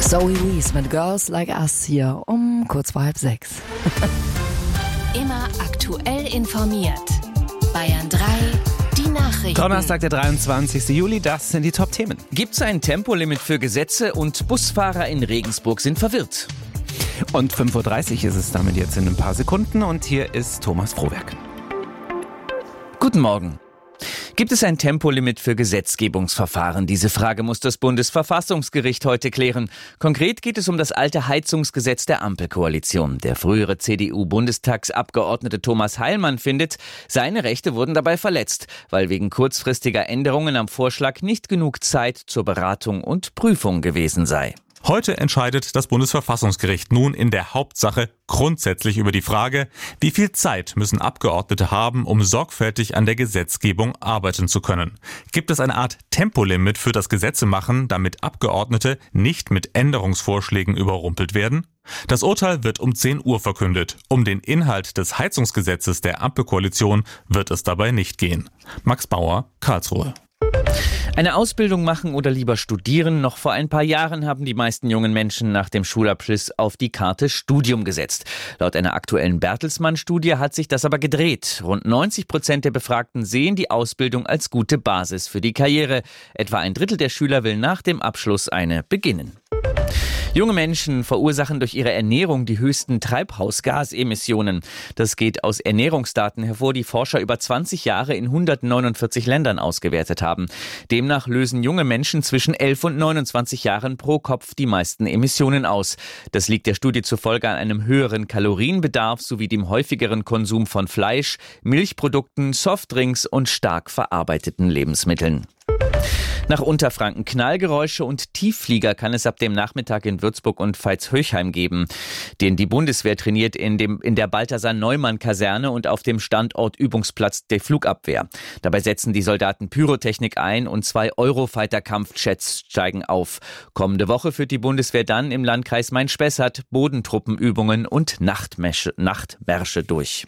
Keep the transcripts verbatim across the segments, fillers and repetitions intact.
Zoe Wees mit Girls Like Us hier um kurz vor halb sechs. Immer aktuell informiert. Bayern drei, die Nachrichten. Donnerstag, der dreiundzwanzigsten Juli, das sind die Top-Themen. Gibt's ein Tempolimit für Gesetze und Busfahrer in Regensburg sind verwirrt. Und fünf Uhr dreißig ist es damit jetzt in ein paar Sekunden und hier ist Thomas Frohwerk. Guten Morgen. Gibt es ein Tempolimit für Gesetzgebungsverfahren? Diese Frage muss das Bundesverfassungsgericht heute klären. Konkret geht es um das alte Heizungsgesetz der Ampelkoalition. Der frühere C D U-Bundestagsabgeordnete Thomas Heilmann findet, seine Rechte wurden dabei verletzt, weil wegen kurzfristiger Änderungen am Vorschlag nicht genug Zeit zur Beratung und Prüfung gewesen sei. Heute entscheidet das Bundesverfassungsgericht nun in der Hauptsache grundsätzlich über die Frage, wie viel Zeit müssen Abgeordnete haben, um sorgfältig an der Gesetzgebung arbeiten zu können. Gibt es eine Art Tempolimit für das Gesetzemachen, damit Abgeordnete nicht mit Änderungsvorschlägen überrumpelt werden? Das Urteil wird um zehn Uhr verkündet. Um den Inhalt des Heizungsgesetzes der Ampelkoalition wird es dabei nicht gehen. Max Bauer, Karlsruhe. Eine Ausbildung machen oder lieber studieren? Noch vor ein paar Jahren haben die meisten jungen Menschen nach dem Schulabschluss auf die Karte Studium gesetzt. Laut einer aktuellen Bertelsmann-Studie hat sich das aber gedreht. Rund neunzig Prozent der Befragten sehen die Ausbildung als gute Basis für die Karriere. Etwa ein Drittel der Schüler will nach dem Abschluss eine beginnen. Junge Menschen verursachen durch ihre Ernährung die höchsten Treibhausgasemissionen. Das geht aus Ernährungsdaten hervor, die Forscher über zwanzig Jahre in hundertneunundvierzig Ländern ausgewertet haben. Demnach lösen junge Menschen zwischen elf und neunundzwanzig Jahren pro Kopf die meisten Emissionen aus. Das liegt der Studie zufolge an einem höheren Kalorienbedarf sowie dem häufigeren Konsum von Fleisch, Milchprodukten, Softdrinks und stark verarbeiteten Lebensmitteln. Nach Unterfranken Knallgeräusche und Tiefflieger kann es ab dem Nachmittag in Würzburg und Veitshöchheim geben. Denn die Bundeswehr trainiert in, dem, in der Balthasar-Neumann-Kaserne und auf dem Standort Übungsplatz der Flugabwehr. Dabei setzen die Soldaten Pyrotechnik ein und zwei Eurofighter-Kampfjets steigen auf. Kommende Woche führt die Bundeswehr dann im Landkreis Main-Spessart Bodentruppenübungen und Nachtmärsche, Nachtmärsche durch.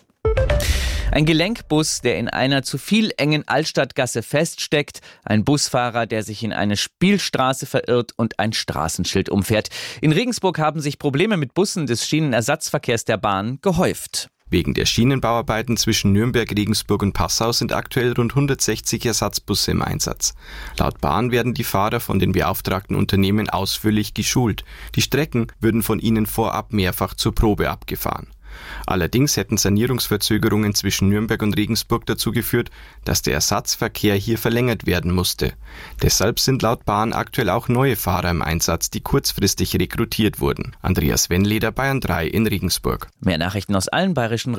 Ein Gelenkbus, der in einer zu viel engen Altstadtgasse feststeckt, ein Busfahrer, der sich in eine Spielstraße verirrt und ein Straßenschild umfährt. In Regensburg haben sich Probleme mit Bussen des Schienenersatzverkehrs der Bahn gehäuft. Wegen der Schienenbauarbeiten zwischen Nürnberg, Regensburg und Passau sind aktuell rund hundertsechzig Ersatzbusse im Einsatz. Laut Bahn werden die Fahrer von den beauftragten Unternehmen ausführlich geschult. Die Strecken würden von ihnen vorab mehrfach zur Probe abgefahren. Allerdings hätten Sanierungsverzögerungen zwischen Nürnberg und Regensburg dazu geführt, dass der Ersatzverkehr hier verlängert werden musste. Deshalb sind laut Bahn aktuell auch neue Fahrer im Einsatz, die kurzfristig rekrutiert wurden. Andreas Wennleder, Bayern drei in Regensburg. Mehr Nachrichten aus allen bayerischen